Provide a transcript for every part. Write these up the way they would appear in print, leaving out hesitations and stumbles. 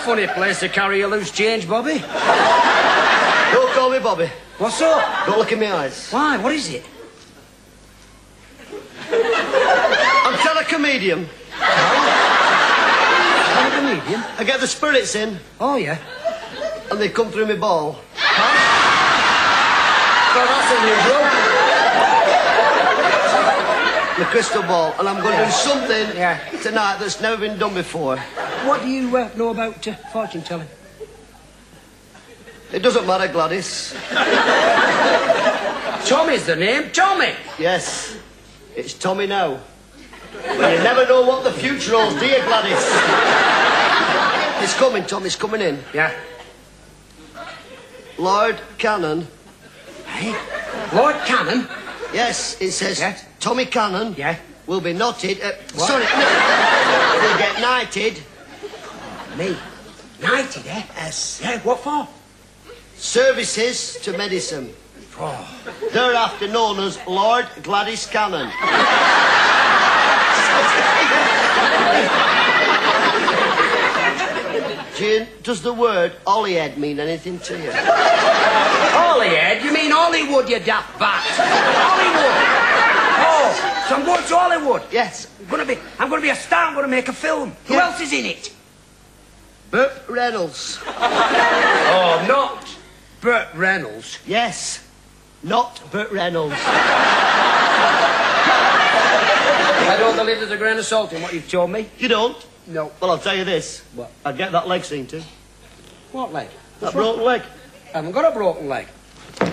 funny place to carry your loose change, Bobby. Don't call me Bobby. What's up? Don't look in my eyes. Why? What is it? I'm telecomedian. Telecomedian? I get the spirits in, Oh, yeah. and they come through my ball. Well, that's a new bloke. The crystal ball, and I'm going to do something Yeah. tonight that's never been done before. What do you know about fortune telling? It doesn't matter, Gladys. Tommy's the name. Tommy! Yes, it's Tommy now. But you never know what the future holds, do you, Gladys? It's coming, Tom, it's coming in. Yeah. Lord Cannon. Hey? Lord Cannon? Yes, it says Yes. Tommy Cannon Yeah. will be knotted. What? Sorry, no, will get knighted. Me? Knighted, eh? Yes. Yeah, what for? Services to medicine. Oh. Thereafter known as Lord Gladys Cannon. Jane, does the word Olliehead mean anything to you? Hollyhead? You mean Hollywood, you daft bat? Hollywood! Oh, so I'm going to Hollywood. Yes. I'm going to be a star. I'm going to make a film. Who Yeah. else is in it? Burt Reynolds. Oh, not Burt Reynolds. Yes. Not Burt Reynolds. I don't believe there's a grain of salt in what you've told me. You don't? No. Well, I'll tell you this. What? I'd get that leg seen to. What leg? That broken leg. I haven't got a broken leg. I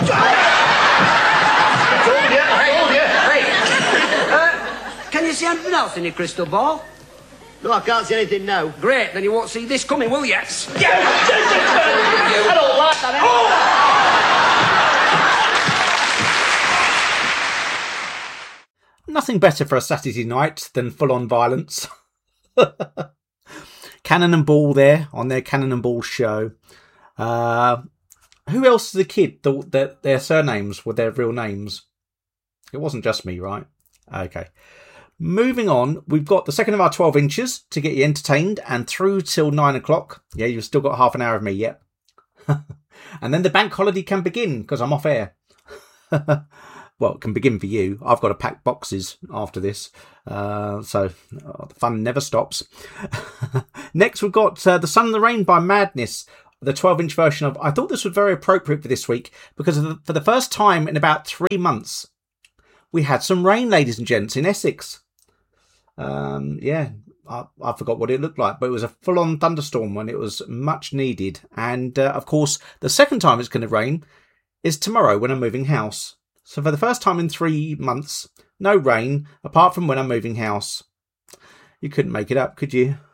told you. Hey, can you see anything else in your crystal ball? No, I can't see anything now. Great, then you won't see this coming, will you? I don't like that. Nothing better for a Saturday night than full-on violence. Cannon and Ball there on their Cannon and Ball show. Who else as a kid thought that their surnames were their real names? It wasn't just me, right? Okay. Moving on, we've got the second of our 12 inches to get you entertained and through till 9 o'clock. Yeah, you've still got half an hour of me yet. And then the bank holiday can begin because I'm off air. Well, it can begin for you. I've got to pack boxes after this. So the fun never stops. Next, we've got The Sun and the Rain by Madness, the 12-inch version of. I thought this was very appropriate for this week because for the first time in about 3 months, we had some rain, ladies and gents, in Essex. Yeah, I forgot what it looked like, but it was a full-on thunderstorm and it was much needed. And, of course, the second time it's going to rain is tomorrow when I'm moving house. So for the first time in 3 months, no rain, apart from when I'm moving house. You couldn't make it up, could you?